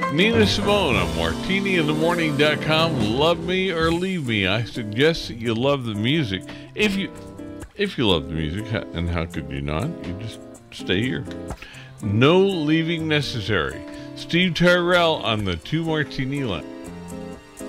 Nina Simone on MartiniInTheMorning.com. Love me or leave me. I suggest that you love the music. If you love the music, and how could you not? You just stay here. No leaving necessary. Steve Tyrell on the 2 Martini Line.